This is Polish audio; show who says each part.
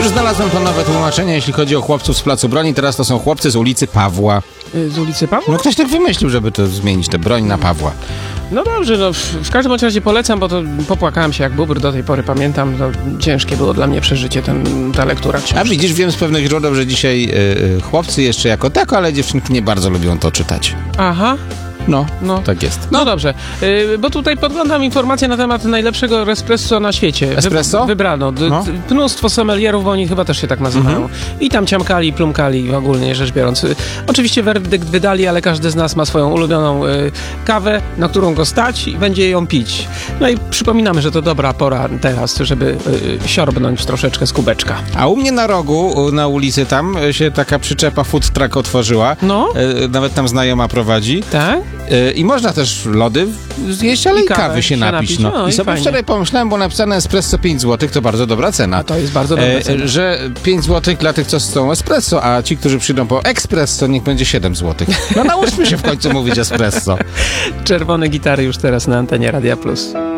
Speaker 1: Już znalazłem to nowe tłumaczenie, jeśli chodzi o chłopców z Placu Broni. Teraz to są chłopcy z ulicy Pawła.
Speaker 2: Z ulicy Pawła?
Speaker 1: No ktoś tak wymyślił, żeby to zmienić, tę broń na Pawła.
Speaker 2: No dobrze, no w każdym razie polecam, bo to popłakałem się jak bubr, do tej pory pamiętam, to ciężkie było dla mnie przeżycie ta lektura książki.
Speaker 1: A widzisz, wiem z pewnych źródeł, że dzisiaj chłopcy jeszcze jako tako, ale dziewczynki nie bardzo lubią to czytać.
Speaker 2: Aha.
Speaker 1: No, tak jest.
Speaker 2: No dobrze, bo tutaj podglądam informacje na temat najlepszego espresso na świecie.
Speaker 1: Espresso?
Speaker 2: Wybrano. Mnóstwo sommelierów, bo oni chyba też się tak nazywają. I tam ciamkali, plumkali, ogólnie rzecz biorąc. Oczywiście werdykt wydali, ale każdy z nas ma swoją ulubioną kawę, na którą go stać i będzie ją pić. No i przypominamy, że to dobra pora teraz, żeby siorbnąć troszeczkę z kubeczka.
Speaker 1: A u mnie na rogu, na ulicy tam się taka przyczepa food truck otworzyła.
Speaker 2: No.
Speaker 1: Nawet tam znajoma prowadzi.
Speaker 2: Tak?
Speaker 1: I można też lody zjeść, ale i kawy się napić. No. I sobie
Speaker 2: fajnie.
Speaker 1: wczoraj pomyślałem, bo napisane espresso 5 zł, to bardzo dobra cena.
Speaker 2: A to jest bardzo dobra cena.
Speaker 1: Że 5 zł dla tych, co chcą espresso, a ci, którzy przyjdą po espresso, niech będzie 7 zł. No nauczmy się w końcu mówić espresso.
Speaker 2: Czerwone gitary już teraz na antenie Radia Plus.